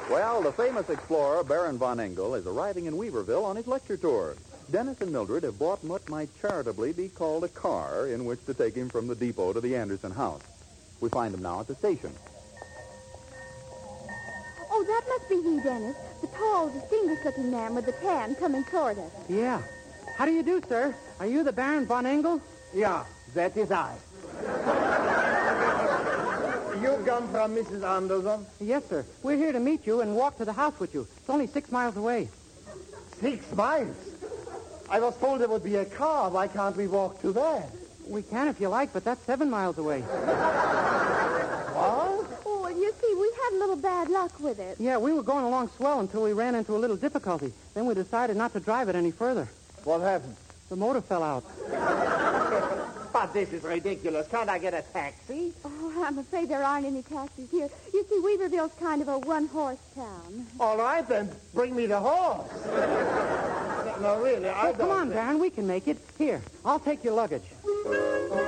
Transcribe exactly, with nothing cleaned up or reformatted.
Well, the famous explorer Baron von Engel is arriving in Weaverville on his lecture tour. Dennis and Mildred have bought what might charitably be called a car in which to take him from the depot to the Anderson house. We find him now at the station. Oh, that must be he, Dennis. The tall, distinguished-looking man with the tan coming toward us. Yeah. How do you do, sir? Are you the Baron von Engel? Yeah, that is I. You come from Missus Anderson? Yes, sir. We're here to meet you and walk to the house with you. It's only six miles away. Six miles? I was told there would be a car. Why can't we walk to there? We can if you like, but that's seven miles away. What? Oh, you see, we had a little bad luck with it. Yeah, we were going along swell until we ran into a little difficulty. Then we decided not to drive it any further. What happened? The motor fell out. But this is ridiculous. Can't I get a taxi? Oh, I'm afraid there aren't any taxis here. You see, Weaverville's kind of a one-horse town. All right, then. Bring me the horse. No, really, I Oh, don't come on, think... Baron. We can make it. Here, I'll take your luggage.